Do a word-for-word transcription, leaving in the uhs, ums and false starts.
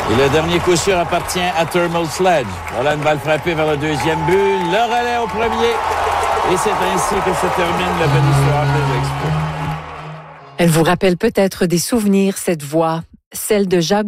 Et le dernier coup sûr appartient à Thermal Sledge. Voilà une balle frappée vers le deuxième but. Le relais au premier. Et c'est ainsi que se termine la belle histoire des Expos. Elle vous rappelle peut-être des souvenirs, cette voix, celle de Jacques